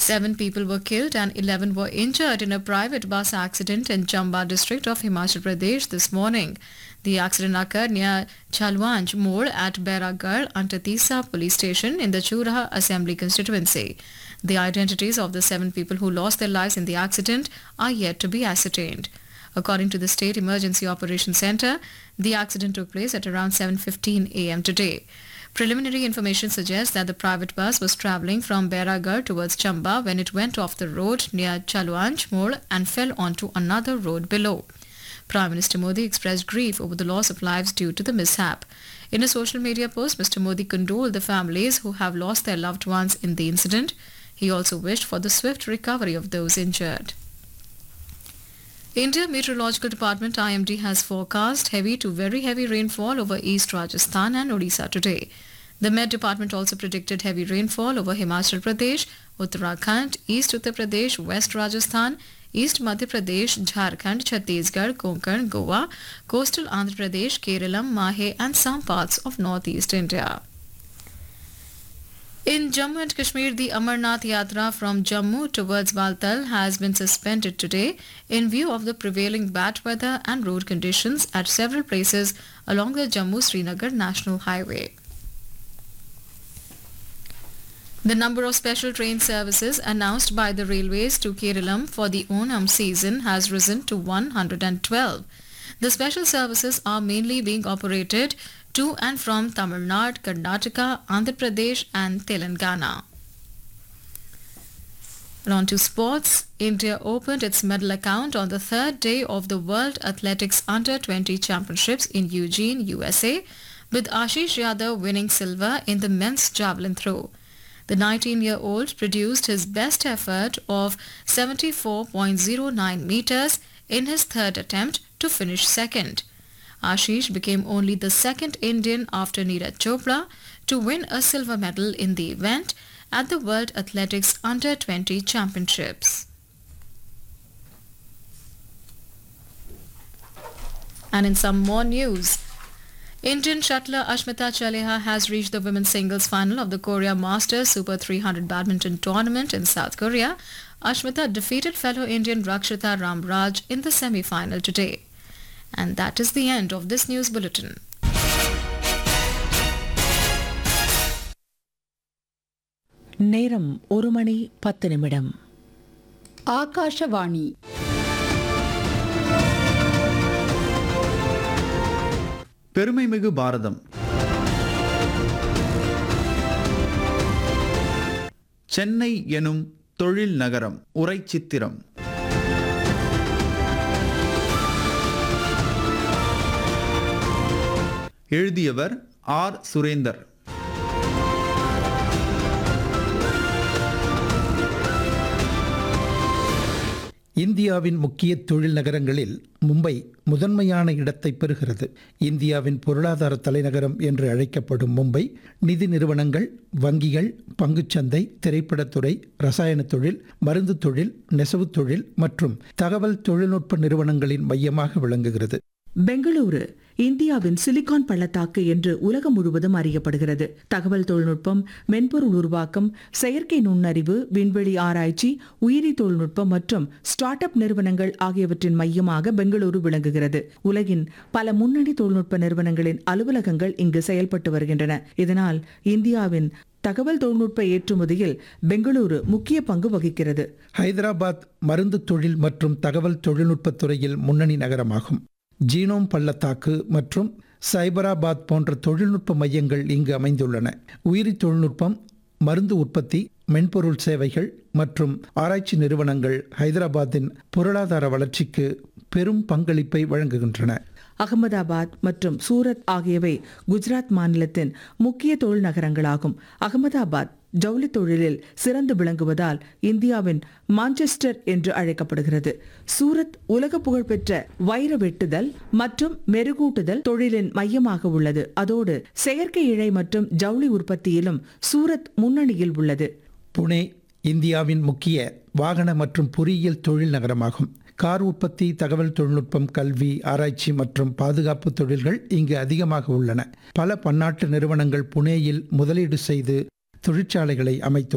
7 people were killed and 11 were injured in a private bus accident in Chamba district of Himachal Pradesh this morning. The accident occurred near Chalwanj Mode at Bairagarh under Tisa police station in the Churaha Assembly constituency. The identities of the 7 people who lost their lives in the accident are yet to be ascertained. According to the State Emergency Operations Centre, the accident took place at around 7:15 a.m. today. Preliminary information suggests that the private bus was travelling from Bairagarh towards Chamba when it went off the road near Chalwanj Mode and fell onto another road below. Prime Minister Modi expressed grief over the loss of lives due to the mishap. In a social media post, Mr. Modi condoled the families who have lost their loved ones in the incident. He also wished for the swift recovery of those injured. India Meteorological Department IMD has forecast heavy to very heavy rainfall over East Rajasthan and Odisha today. The Met Department also predicted heavy rainfall over Himachal Pradesh, Uttarakhand, East Uttar Pradesh, West Rajasthan, East Madhya Pradesh, Jharkhand, Chhattisgarh, Konkan, Goa, coastal Andhra Pradesh, Kerala, Mahe and some parts of northeast India. In Jammu and Kashmir, the Amarnath Yatra from Jammu towards Baltal has been suspended today in view of the prevailing bad weather and road conditions at several places along the Jammu-Srinagar National Highway. The number of special train services announced by the railways to Kerala for the Onam season has risen to 112. The special services are mainly being operated to and from Tamil Nadu, Karnataka, Andhra Pradesh and Telangana. And on to sports. India opened its medal account on the third day of the World Athletics Under-20 Championships in Eugene, USA, with Ashish Yadav winning silver in the men's javelin throw. The 19-year-old produced his best effort of 74.09 meters in his third attempt to finish second. Ashish became only the second Indian after Neeraj Chopra to win a silver medal in the event at the World Athletics Under-20 Championships. And in some more news, Indian shuttler Ashmita Chaliha has reached the women's singles final of the Korea Masters Super 300 badminton tournament in South Korea. Ashmita defeated fellow Indian Rakshita Ramraj in the semi-final today. And that is the end of this news bulletin. நேரம் 1:10 ஆகாஷவாணி. பெருமைமிகு பாரதம். சென்னை எனும் தொழில் நகரம். உரைச்சித்திரம். எழுதியவர் R. Surender. இந்தியாவின் முக்கிய தொழில் நகரங்களில் மும்பை முதன்மையான இடத்தை பெறுகிறது. இந்தியாவின் பொருளாதார தலைநகரம் என்று அழைக்கப்படும் மும்பை நிதி நிறுவனங்கள், வங்கிகள், பங்குச்சந்தை, திரைப்படத்துறை, ரசாயன தொழில், மருந்து தொழில், நெசவுத் தொழில் மற்றும் தகவல் தொழில்நுட்ப நிறுவனங்களின் மையமாக விளங்குகிறது. பெங்களூரு இந்தியாவின் சிலிகான் பள்ளத்தாக்கு என்று உலகம் முழுவதும் அறியப்படுகிறது. தகவல் தொழில்நுட்பம், மென்பொருள் உருவாக்கம், செயற்கை நுண்ணறிவு, விண்வெளி ஆராய்ச்சி, உயிரி தொழில்நுட்பம் மற்றும் ஸ்டார்ட் அப் நிறுவனங்கள் ஆகியவற்றின் மையமாக பெங்களூரு விளங்குகிறது. உலகின் பல முன்னணி தொழில்நுட்ப நிறுவனங்களின் அலுவலகங்கள் இங்கு செயல்பட்டு வருகின்றன. இதனால் இந்தியாவின் தகவல் தொழில்நுட்ப ஏற்றுமதியில் பெங்களூரு முக்கிய பங்கு வகிக்கிறது. ஹைதராபாத் மருந்து தொழில் மற்றும் தகவல் தொழில்நுட்பத் துறையில் முன்னணி நகரமாகும். ஜீனோம் பள்ளத்தாக்கு மற்றும் சைபராபாத் போன்ற தொழில்நுட்ப மையங்கள் இங்கு அமைந்துள்ளன. உயிரி தொழில்நுட்பம், மருந்து உற்பத்தி, மென்பொருள் சேவைகள் மற்றும் ஆராய்ச்சி நிறுவனங்கள் ஹைதராபாத்தின் பொருளாதார வளர்ச்சிக்கு பெரும் பங்களிப்பை வழங்குகின்றன. அகமதாபாத் மற்றும் சூரத் ஆகியவை குஜராத் மாநிலத்தின் முக்கிய தொழில் நகரங்களாகும். அகமதாபாத் ஜவுளி தொழிலில் சிறந்து விளங்குவதால் இந்தியாவின் மான்செஸ்டர் என்று அழைக்கப்படுகிறது. சூரத் உலக புகழ்பெற்ற வைர வெட்டுதல் மற்றும் மெருகூட்டுதல் தொழிலின் மையமாக உள்ளது. அதோடு செயற்கை இழை மற்றும் ஜவுளி உற்பத்தியிலும் சூரத் முன்னணியில் உள்ளது. புனே இந்தியாவின் முக்கிய வாகன மற்றும் பொறியியல் தொழில் நகரமாகும். கார் உற்பத்தி, தகவல் தொழில்நுட்பம், கல்வி, ஆராய்ச்சி மற்றும் பாதுகாப்பு தொழில்கள் இங்கு அதிகமாக உள்ளன. பல பன்னாட்டு நிறுவனங்கள் புனேயில் முதலீடு செய்து தொழிற்சாலைகளை அமைத்து